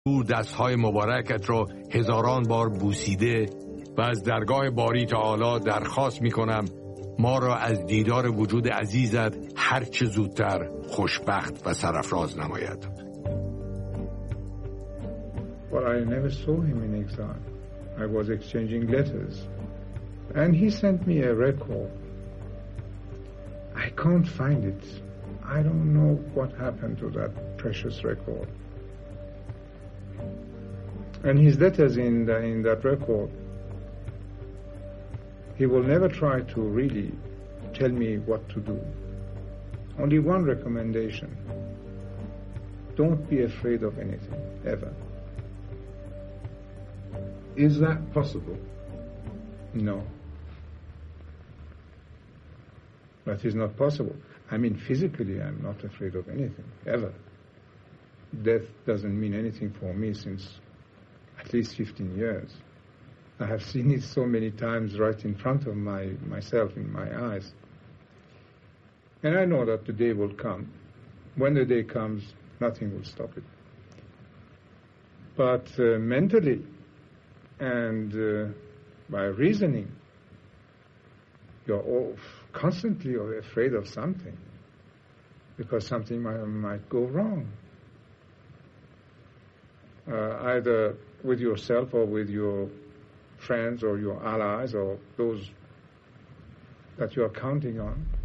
او دستهای مبارکت را هزاران بار بوسیده و از درگاه باری تعالی درخواست می کنم ما را از دیدار وجود عزیزت هر چه زودتر خوشبخت و سرافراز نماید. Well, I never saw him in exile. I was exchanging letters. And he sent me a record. I can't find it. I don't know what happened to that precious record. And his letters in that record, he will never try to really tell me what to do. Only one recommendation. Don't be afraid of anything, ever. Is that possible? No. That is not possible. I mean, physically, I'm not afraid of anything, ever. Death doesn't mean anything for me since at least 15 years. I have seen it so many times right in front of myself, in my eyes. And I know that the day will come. When the day comes, nothing will stop it. But mentally and by reasoning, you're all constantly afraid of something because something might go wrong. Either with yourself or with your friends or your allies or those that you are counting on.